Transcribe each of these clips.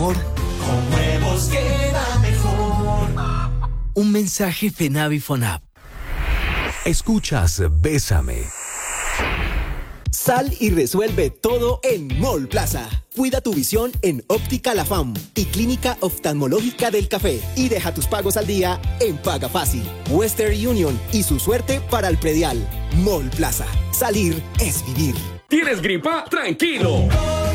amor, con huevos queda mejor. Un mensaje FENAVI FONAP. Escuchas Bésame. Sal y resuelve todo en Mall Plaza. Cuida tu visión en Óptica La Fam y Clínica Oftalmológica del Café. Y deja tus pagos al día en Paga Fácil. Western Union y su suerte para el predial. Mall Plaza. Salir es vivir. ¿Tienes gripa? ¡Tranquilo!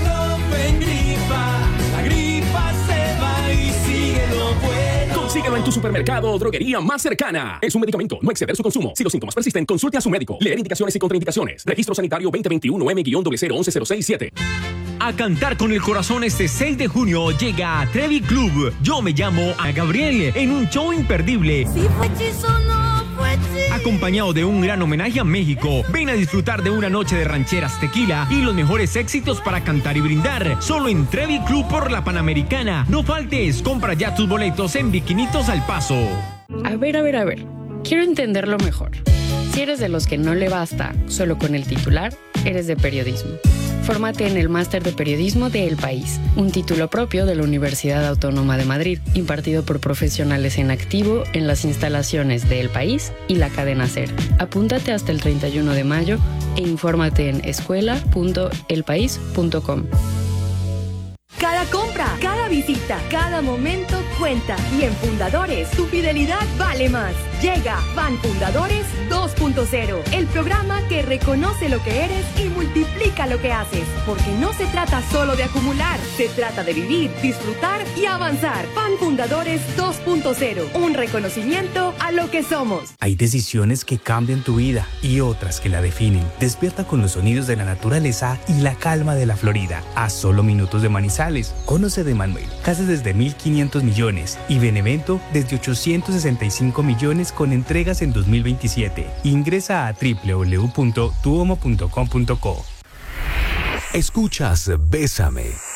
La gripa se va y sigue lo bueno. Consíguelo en tu supermercado o droguería más cercana. Es un medicamento, no exceder su consumo. Si los síntomas persisten, consulte a su médico. Leer indicaciones y contraindicaciones. Registro Sanitario 2021 M-0011067. A cantar con el corazón este 6 de junio llega a Trevi Club. Yo me llamo a Gabriel en un show imperdible. Si fue hechizo, no fue hechizo. Acompañado de un gran homenaje a México. Ven a disfrutar de una noche de rancheras, tequila y los mejores éxitos para cantar y brindar. Solo en Trevi Club por la Panamericana. No faltes, compra ya tus boletos en Bikinitos al Paso. A ver. Quiero entenderlo mejor. Si eres de los que no le basta solo con el titular, eres de periodismo. Fórmate en el Máster de Periodismo de El País, un título propio de la Universidad Autónoma de Madrid, impartido por profesionales en activo en las instalaciones de El País y la cadena SER. Apúntate hasta el 31 de mayo e infórmate en escuela.elpaís.com. Cada compra, cada visita, cada momento cuenta. Y en Fundadores, tu fidelidad vale más. Llega Fan Fundadores 2.0, el programa que reconoce lo que eres y multiplica lo que haces. Porque no se trata solo de acumular, se trata de vivir, disfrutar y avanzar. Fan Fundadores 2.0, un reconocimiento a lo que somos. Hay decisiones que cambian tu vida y otras que la definen. Despierta con los sonidos de la naturaleza y la calma de la Florida. A solo minutos de Manizales. Conoce de Manuel, casas desde 1.500 millones y Benevento desde 865 millones con entregas en 2027. Ingresa a www.tuomo.com.co. Escuchas Bésame.